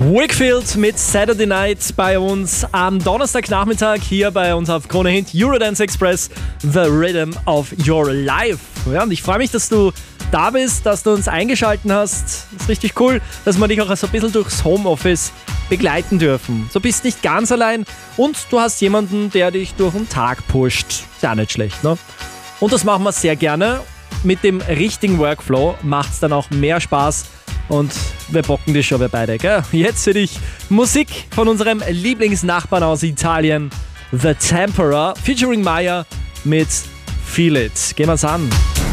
Wakefield mit Saturday Night bei uns am Donnerstagnachmittag hier bei uns auf Krone Hit Eurodance Express, The Rhythm of Your Life. Ja, und ich freue mich, dass du da bist, dass du uns eingeschaltet hast. Ist richtig cool, dass wir dich auch so ein bisschen durchs Homeoffice begleiten dürfen. So bist nicht ganz allein und du hast jemanden, der dich durch den Tag pusht. Ist ja nicht schlecht, ne? Und das machen wir sehr gerne. Mit dem richtigen Workflow macht es dann auch mehr Spaß. Und wir bocken das schon, wir beide, gell? Jetzt für dich Musik von unserem Lieblingsnachbarn aus Italien, The Tempera, featuring Maya mit Feel It. Gehen wir's an.